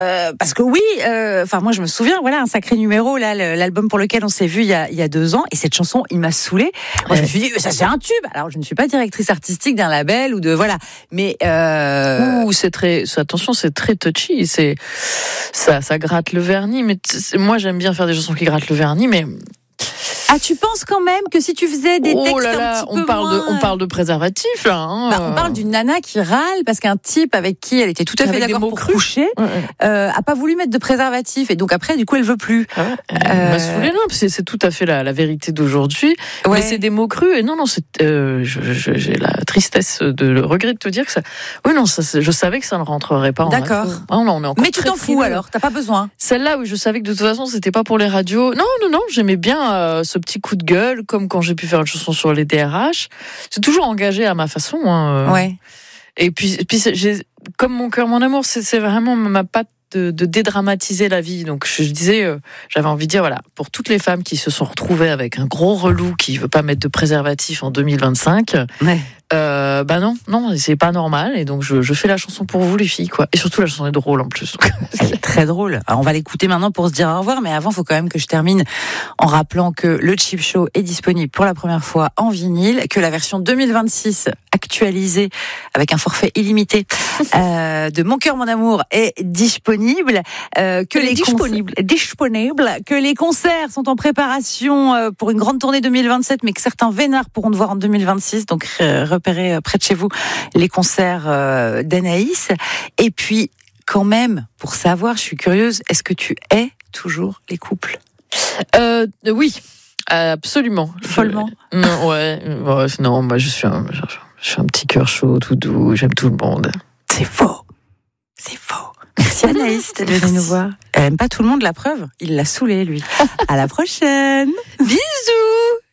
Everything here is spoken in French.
Parce que oui, moi je me souviens, voilà, un sacré numéro, là, l'album pour lequel on s'est vu il y a 2 ans, et cette chanson, il m'a saoulée. Moi, je me suis dit, ça c'est un tube. Alors, je ne suis pas directrice artistique d'un label ou de voilà, mais c'est très, attention, c'est très touchy, ça gratte le vernis. Mais moi, j'aime bien faire des chansons qui grattent le vernis, mais. Ah, tu penses quand même que si tu faisais des textes un petit peu moins... on parle de préservatif, là. On parle d'une nana qui râle parce qu'un type avec qui elle était tout à fait d'accord pour coucher a pas voulu mettre de préservatif. Et donc après, du coup, elle veut plus. Elle m'a saoulée, non, parce que c'est tout à fait la vérité d'aujourd'hui. Ouais. Mais c'est des mots crus. Et non, j'ai la tristesse le regret de te dire que ça... Oui, non, je savais que ça ne rentrerait pas en radio. D'accord. Mais tu t'en fous alors, t'as pas besoin. Celle-là, où je savais que de toute façon, c'était pas pour les radios. Non, j'aimais bien ce petit coup de gueule, comme quand j'ai pu faire une chanson sur les DRH. C'est toujours engagé à ma façon. Ouais. Et puis comme Mon cœur, mon amour, c'est vraiment ma patte de dédramatiser la vie. Donc je disais, j'avais envie de dire, voilà, pour toutes les femmes qui se sont retrouvées avec un gros relou qui veut pas mettre de préservatif en 2025, non, c'est pas normal. Et donc je fais la chanson pour vous les filles, quoi. Et surtout la chanson est drôle en plus. Elle est très drôle. Alors, on va l'écouter maintenant pour se dire au revoir, mais avant, il faut quand même que je termine en rappelant que le Chip Show est disponible pour la première fois en vinyle, que la version 2026 actualisée avec un forfait illimité de Mon cœur, mon amour est disponible, que les concerts sont en préparation pour une grande tournée 2027, mais que certains vénards pourront te voir en 2026. Donc repérez près de chez vous les concerts d'Anaïs. Et puis quand même, pour savoir, je suis curieuse, est-ce que tu hais toujours les couples ? Oui, absolument. Follement. Non, moi je suis un petit cœur chaud, tout doux, j'aime tout le monde. C'est faux. Merci Anaïs d'être venue nous voir. Elle aime pas tout le monde, la preuve. Il l'a saoulé, lui. À la prochaine. Bisous.